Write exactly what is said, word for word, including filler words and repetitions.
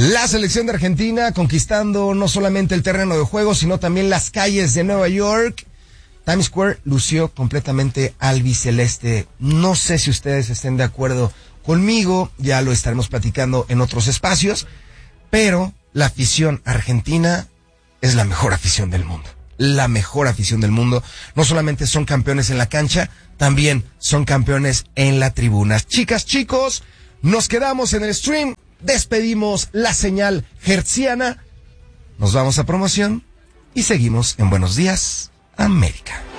La selección de Argentina conquistando no solamente el terreno de juego, sino también las calles de Nueva York. Times Square lució completamente albiceleste. No sé si ustedes estén de acuerdo conmigo, ya lo estaremos platicando en otros espacios, pero la afición argentina es la mejor afición del mundo. La mejor afición del mundo. No solamente son campeones en la cancha, también son campeones en la tribuna. Chicas, chicos, nos quedamos en el stream, despedimos la señal hertziana, nos vamos a promoción y seguimos en Buenos Días, América.